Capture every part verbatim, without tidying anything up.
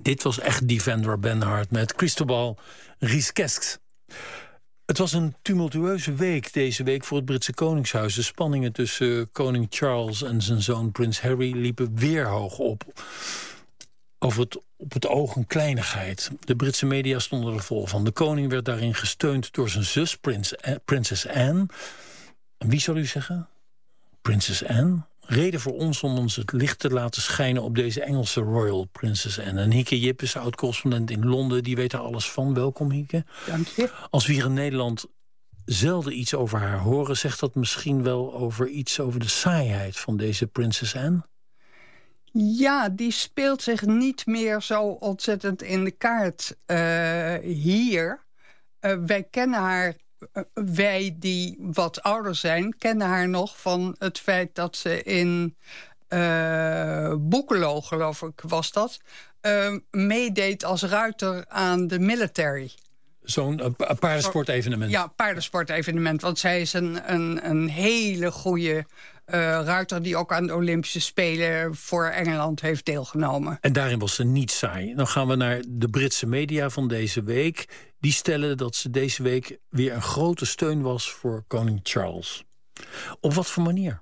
Dit was echt Defender Benhart met Cristobal Rieskesk. Het was een tumultueuze week deze week voor het Britse Koningshuis. De spanningen tussen koning Charles en zijn zoon prins Harry liepen weer hoog op. Over het op het oog een kleinigheid. De Britse media stonden er vol van. De koning werd daarin gesteund door zijn zus, prins, eh, prinses Anne. En wie zal u zeggen? Prinses Anne? Reden voor ons om ons het licht te laten schijnen op deze Engelse royal Princess Anne. En Hieke Jip is oud-correspondent in Londen, die weet er alles van. Welkom, Hieke. Dank je. Als we hier in Nederland zelden iets over haar horen, zegt dat misschien wel over iets over de saaiheid van deze Princess Anne? Ja, die speelt zich niet meer zo ontzettend in de kaart uh, hier. Uh, wij kennen haar, uh, wij die wat ouder zijn, kennen haar nog van het feit dat ze in uh, Boekelo, geloof ik, was dat, uh, meedeed als ruiter aan de military. Zo'n uh, paardensportevenement. Ja, paardensportevenement. Want zij is een, een, een hele goede Uh, ruiter die ook aan de Olympische Spelen voor Engeland heeft deelgenomen. En daarin was ze niet saai. Dan gaan we naar de Britse media van deze week. Die stellen dat ze deze week weer een grote steun was voor koning Charles. Op wat voor manier?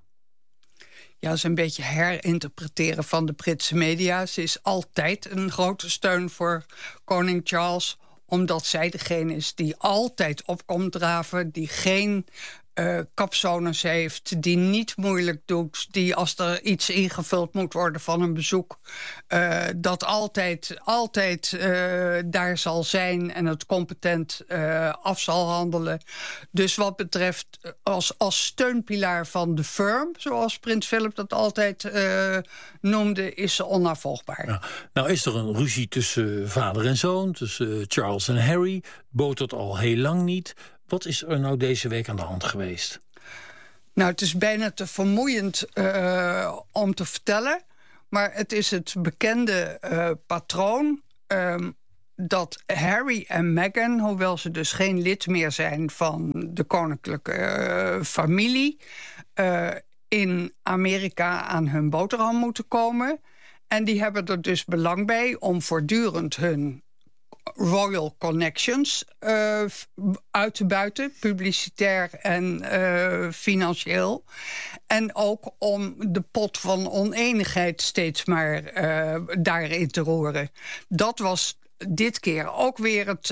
Ja, dat is een beetje herinterpreteren van de Britse media. Ze is altijd een grote steun voor koning Charles, omdat zij degene is die altijd opkomt draven, die geen Uh, kapzones heeft, die niet moeilijk doet, die als er iets ingevuld moet worden van een bezoek, uh, dat altijd, altijd uh, daar zal zijn en het competent uh, af zal handelen. Dus wat betreft als, als steunpilaar van de firm, zoals prins Philip dat altijd uh, noemde, is ze onafvolgbaar. Ja. Nou is er een ruzie tussen vader en zoon, tussen Charles en Harry. Botert al heel lang niet. Wat is er nou deze week aan de hand geweest? Nou, het is bijna te vermoeiend uh, om te vertellen. Maar het is het bekende uh, patroon um, dat Harry en Meghan, hoewel ze dus geen lid meer zijn van de koninklijke uh, familie, uh, in Amerika aan hun boterham moeten komen. En die hebben er dus belang bij om voortdurend hun royal connections uh, uit te buiten, publicitair en uh, financieel. En ook om de pot van oneenigheid steeds maar uh, daarin te roeren. Dat was dit keer ook weer het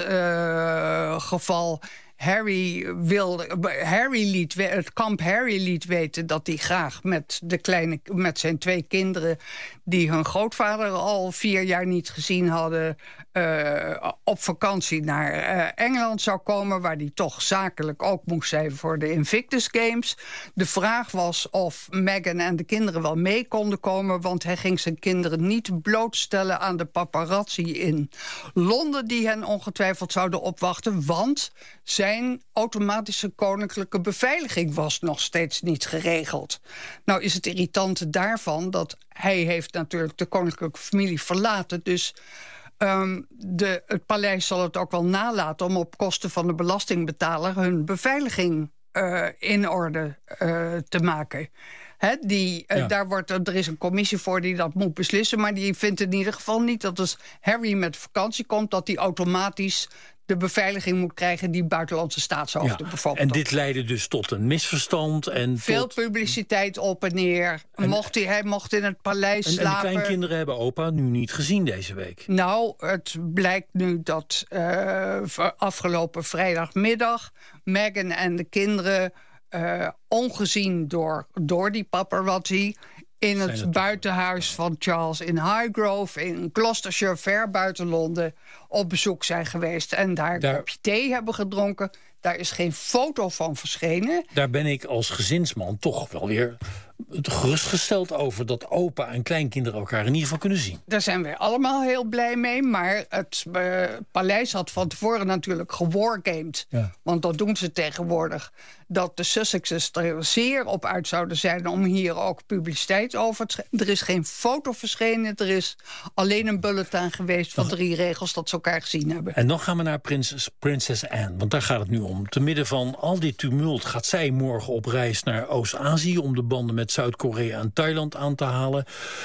uh, geval. Harry wilde, Harry liet, het kamp Harry liet weten dat hij graag met, de kleine, met zijn twee kinderen, die hun grootvader al vier jaar niet gezien hadden, uh, op vakantie naar uh, Engeland zou komen, waar hij toch zakelijk ook moest zijn voor de Invictus Games. De vraag was of Meghan en de kinderen wel mee konden komen, want hij ging zijn kinderen niet blootstellen aan de paparazzi in Londen, die hen ongetwijfeld zouden opwachten, want zijn automatische koninklijke beveiliging was nog steeds niet geregeld. Nou is het irritante daarvan dat hij heeft natuurlijk de koninklijke familie verlaten, dus um, de, het paleis zal het ook wel nalaten om op kosten van de belastingbetaler hun beveiliging uh, in orde uh, te maken. He, die, uh, ja. daar wordt, er is een commissie voor die dat moet beslissen, maar die vindt in ieder geval niet dat als Harry met vakantie komt, dat hij automatisch de beveiliging moet krijgen die buitenlandse staatshoofden ja, bijvoorbeeld. En dit leidde dus tot een misverstand. En veel tot publiciteit op en neer. En, mocht hij, hij mocht in het paleis en, slapen. En de kleinkinderen hebben opa nu niet gezien deze week. Nou, het blijkt nu dat uh, afgelopen vrijdagmiddag Meghan en de kinderen uh, ongezien door, door die paparazzi in het, het buitenhuis van Charles in Highgrove, in Gloucestershire, ver buiten Londen, op bezoek zijn geweest. En daar, daar een kopje thee hebben gedronken. Daar is geen foto van verschenen. Daar ben ik als gezinsman toch wel weer gerustgesteld over dat opa en kleinkinderen elkaar in ieder geval kunnen zien. Daar zijn wij allemaal heel blij mee. Maar het uh, paleis had van tevoren natuurlijk gewargamed. Ja. Want dat doen ze tegenwoordig. Dat de Sussexes er zeer op uit zouden zijn om hier ook publiciteit over te schrijven. Er is geen foto verschenen. Er is alleen een bulletin geweest van drie regels dat ze elkaar gezien hebben. En dan gaan we naar prinses, prinses Anne. Want daar gaat het nu om. Te midden van al dit tumult gaat zij morgen op reis naar Oost-Azië om de banden met Zuid-Korea en Thailand aan te halen.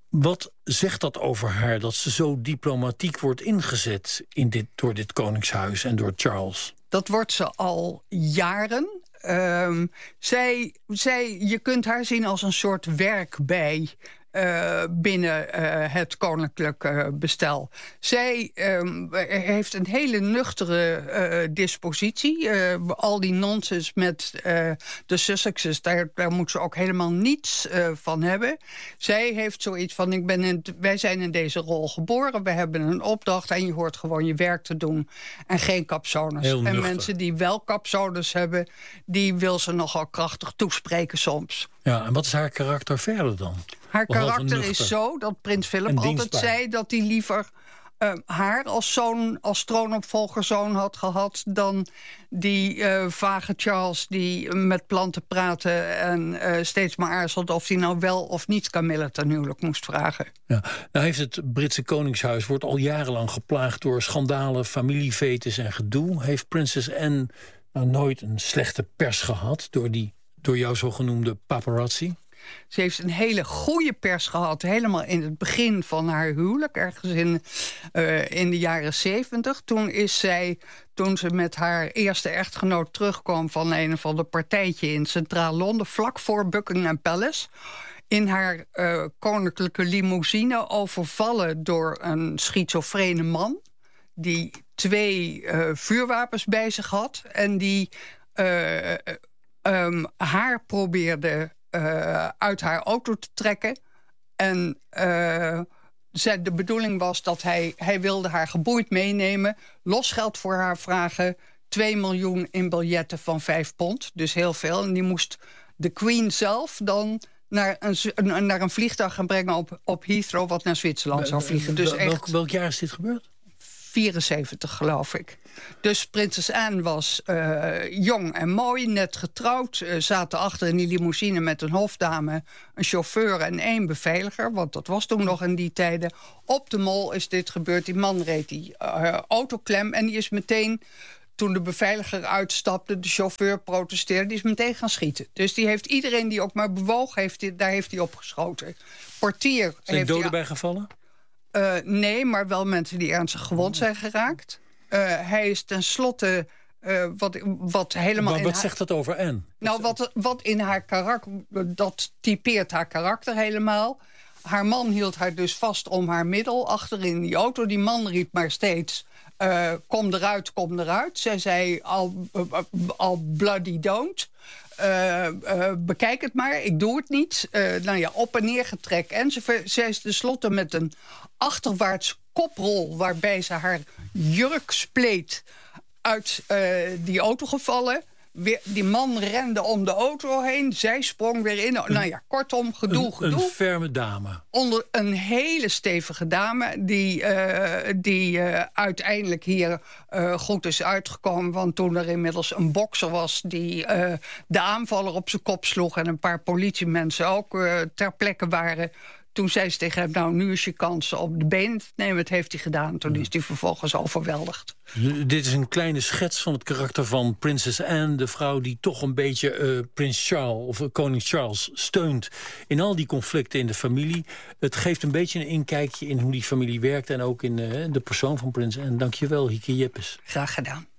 Wat zegt dat over haar, dat ze zo diplomatiek wordt ingezet in dit, door dit koningshuis en door Charles? Dat wordt ze al jaren. Um, zij, zij, je kunt haar zien als een soort werkbij Uh, binnen uh, het koninklijk uh, bestel. Zij um, heeft een hele nuchtere uh, dispositie. Uh, al die nonsens met uh, de Sussexes, daar, daar moet ze ook helemaal niets uh, van hebben. Zij heeft zoiets van, ik ben in, wij zijn in deze rol geboren, we hebben een opdracht en je hoort gewoon je werk te doen en geen capsones. En mensen die wel capsones hebben, die wil ze nogal krachtig toespreken soms. Ja, en wat is haar karakter verder dan? Haar karakter is zo dat prins Philip altijd zei dat hij liever uh, haar als zoon, als troonopvolgerzoon had gehad dan die uh, vage Charles die met planten praatte en uh, steeds maar aarzelde of hij nou wel of niet Camilla ten huwelijk moest vragen. Ja, nou heeft het Britse koningshuis wordt al jarenlang geplaagd door schandalen, familievetes en gedoe. Heeft prinses Anne nou nooit een slechte pers gehad door die door jou zogenoemde paparazzi? Ze heeft een hele goede pers gehad, helemaal in het begin van haar huwelijk, ergens in, uh, in de jaren zeventig. Toen is zij, toen ze met haar eerste echtgenoot terugkwam van een of ander partijtje in Centraal Londen, vlak voor Buckingham Palace, in haar uh, koninklijke limousine overvallen door een schizofrene man die twee uh, vuurwapens bij zich had en die uh, um, haar probeerde Uh, uit haar auto te trekken. En uh, ze, de bedoeling was dat hij, hij wilde haar geboeid meenemen, losgeld voor haar vragen, twee miljoen in biljetten van vijf pond, dus heel veel. En die moest de Queen zelf dan naar een, naar een vliegtuig gaan brengen op, op Heathrow, wat naar Zwitserland zou vliegen. Dus welk, echt, welk jaar is dit gebeurd? vierenzeventig, geloof ik. Dus prinses Anne was uh, jong en mooi, net getrouwd. Uh, zaten achter in die limousine met een hofdame, een chauffeur en één beveiliger. Want dat was toen nog in die tijden. Op de Mall is dit gebeurd. Die man reed die uh, auto klem en die is meteen, toen de beveiliger uitstapte, de chauffeur protesteerde, die is meteen gaan schieten. Dus die heeft iedereen die ook maar bewoog, heeft die, daar heeft hij opgeschoten. Portier. Zijn doden bij gevallen? Uh, nee, maar wel mensen die ernstig gewond zijn geraakt. Uh, hij is tenslotte uh, wat, wat helemaal. Maar wat in zegt dat over Anne? Nou, wat, wat in haar karakter, dat typeert haar karakter helemaal. Haar man hield haar dus vast om haar middel achter in die auto. Die man riep maar steeds: uh, kom eruit, kom eruit. Zij zei al, uh, al bloody don't. Uh, uh, bekijk het maar, ik doe het niet. Uh, nou ja, op en neer getrekt. En ze, ze is tenslotte met een achterwaarts koprol, waarbij ze haar jurk spleet, uit uh, die auto gevallen. Weer, die man rende om de auto heen. Zij sprong weer in. Nou ja, kortom, gedoe, een, gedoe. Een ferme dame. Onder een hele stevige dame die, uh, die uh, uiteindelijk hier uh, goed is uitgekomen. Want toen er inmiddels een bokser was die uh, de aanvaller op zijn kop sloeg en een paar politiemensen ook uh, ter plekke waren, toen zei ze tegen hem: nou, nu is je kans op de benen te nemen. Dat heeft hij gedaan. Toen is hij vervolgens overweldigd. Dit is een kleine schets van het karakter van prinses Anne, de vrouw die toch een beetje uh, prins Charles of uh, koning Charles steunt in al die conflicten in de familie. Het geeft een beetje een inkijkje in hoe die familie werkt en ook in uh, de persoon van prins Anne. Dank je wel, Hieke Jeppes. Graag gedaan.